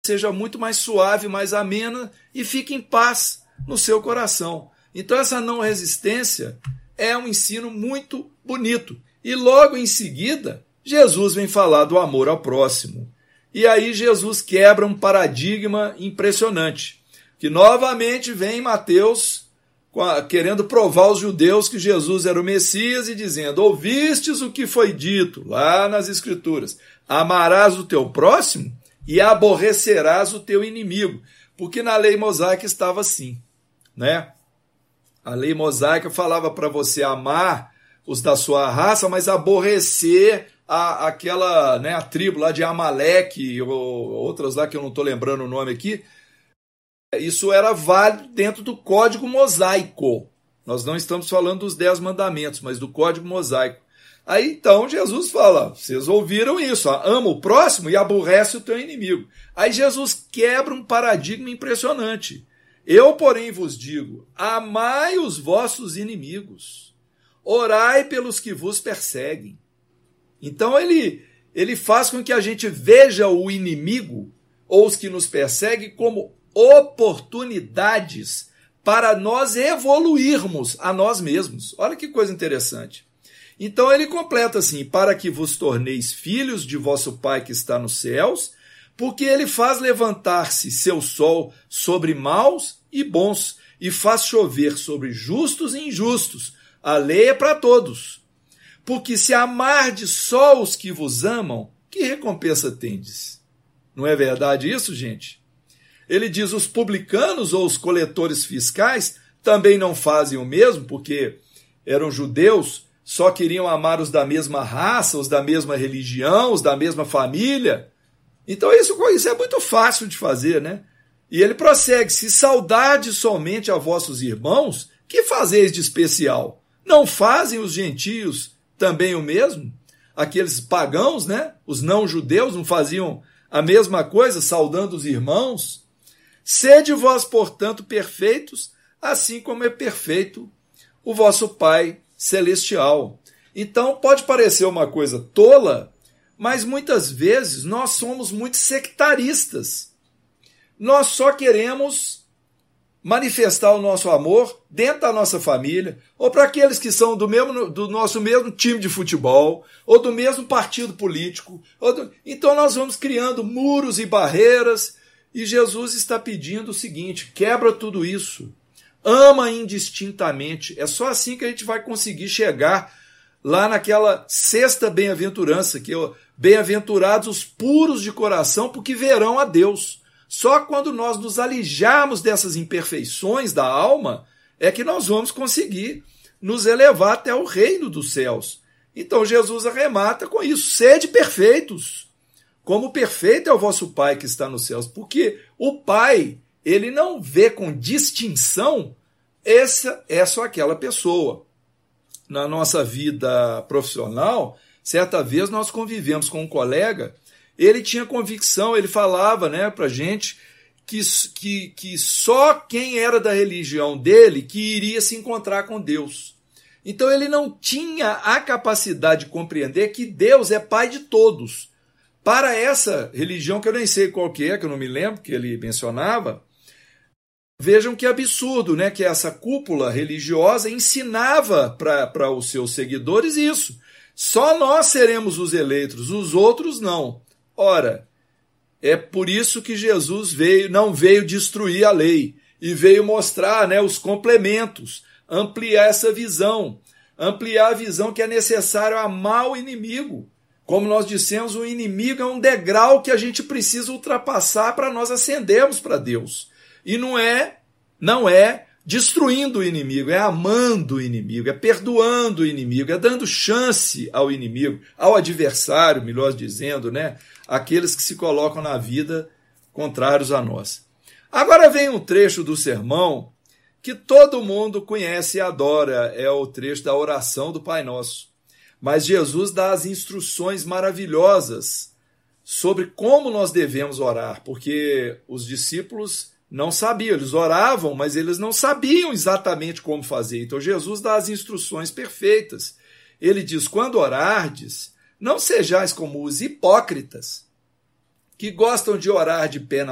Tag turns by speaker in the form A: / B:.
A: seja muito mais suave, mais amena e fique em paz no seu coração. Então essa não resistência é um ensino muito bonito. E logo em seguida, Jesus vem falar do amor ao próximo. E aí Jesus quebra um paradigma impressionante, que novamente vem Mateus querendo provar aos judeus que Jesus era o Messias e dizendo: ouvistes o que foi dito lá nas Escrituras, amarás o teu próximo e aborrecerás o teu inimigo, porque na lei mosaica estava assim, né? A lei mosaica falava para você amar os da sua raça, mas aborrecer aquela, né, a tribo lá de Amaleque, ou outras lá que eu não estou lembrando o nome aqui. Isso era válido dentro do Código Mosaico. Nós não estamos falando dos 10 mandamentos, mas do Código Mosaico. Aí então Jesus fala: vocês ouviram isso, ama o próximo e aborrece o teu inimigo. Aí Jesus quebra um paradigma impressionante. Eu, porém, vos digo: amai os vossos inimigos, orai pelos que vos perseguem. Então ele faz com que a gente veja o inimigo ou os que nos perseguem como oportunidades para nós evoluirmos a nós mesmos. Olha que coisa interessante. Então ele completa assim: para que vos torneis filhos de vosso Pai que está nos céus, porque ele faz levantar-se seu sol sobre maus e bons, e faz chover sobre justos e injustos. A lei é para todos. Porque se amardes só os que vos amam, que recompensa tendes? Não é verdade isso, gente? Ele diz: os publicanos ou os coletores fiscais também não fazem o mesmo, porque eram judeus, só queriam amar os da mesma raça, os da mesma religião, os da mesma família. Então isso é muito fácil de fazer, né? E ele prossegue: se saudardes somente a vossos irmãos, que fazeis de especial? Não fazem os gentios também o mesmo? Aqueles pagãos, né? Os não-judeus não faziam a mesma coisa, saudando os irmãos? Sede vós, portanto, perfeitos, assim como é perfeito o vosso Pai celestial. Então pode parecer uma coisa tola, mas muitas vezes nós somos muito sectaristas. Nós só queremos manifestar o nosso amor dentro da nossa família, ou para aqueles que são do nosso mesmo time de futebol, ou do mesmo partido político. Então nós vamos criando muros e barreiras, e Jesus está pedindo o seguinte: quebra tudo isso, ama indistintamente. É só assim que a gente vai conseguir chegar lá naquela sexta bem-aventurança, que é bem-aventurados os puros de coração, porque verão a Deus. Só quando nós nos alijarmos dessas imperfeições da alma é que nós vamos conseguir nos elevar até o reino dos céus. Então Jesus arremata com isso: sede perfeitos, como perfeito é o vosso Pai que está nos céus. Porque o Pai, ele não vê com distinção essa ou aquela pessoa. Na nossa vida profissional, certa vez nós convivemos com um colega. Ele tinha convicção, ele falava, né, para a gente que só quem era da religião dele que iria se encontrar com Deus. Então ele não tinha a capacidade de compreender que Deus é Pai de todos. Para essa religião, que eu nem sei qual que eu não me lembro, que ele mencionava, vejam que absurdo, né, que essa cúpula religiosa ensinava para os seus seguidores isso. Só nós seremos os eleitos, os outros não. Ora, é por isso que Jesus não veio destruir a lei, e veio mostrar, né, os complementos, ampliar essa visão, ampliar a visão que é necessário amar o inimigo. Como nós dissemos, o inimigo é um degrau que a gente precisa ultrapassar para nós ascendermos para Deus. E não é destruindo o inimigo, é amando o inimigo, é perdoando o inimigo, é dando chance ao inimigo, ao adversário, melhor dizendo, né? Aqueles que se colocam na vida contrários a nós. Agora vem um trecho do sermão que todo mundo conhece e adora, é o trecho da oração do Pai Nosso. Mas Jesus dá as instruções maravilhosas sobre como nós devemos orar, porque os discípulos não sabiam, eles oravam, mas eles não sabiam exatamente como fazer. Então Jesus dá as instruções perfeitas. Ele diz: quando orardes, não sejais como os hipócritas, que gostam de orar de pé na